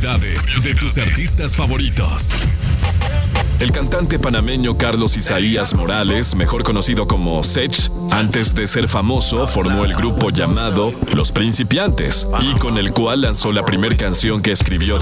curiosidades de tus artistas favoritos. El cantante panameño Carlos Isaías Morales, mejor conocido como Sech, antes de ser famoso, formó el grupo llamado Los Principiantes, y con el cual lanzó la primera canción que escribió